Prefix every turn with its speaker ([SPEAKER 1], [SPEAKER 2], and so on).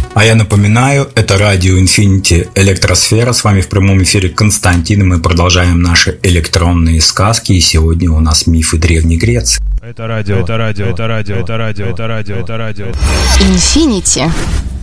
[SPEAKER 1] А я напоминаю, это радио Infinity Электросфера. С вами в прямом эфире Константин, и мы продолжаем наши электронные сказки. И сегодня у нас мифы Древней Греции.
[SPEAKER 2] Это радио. Infinity.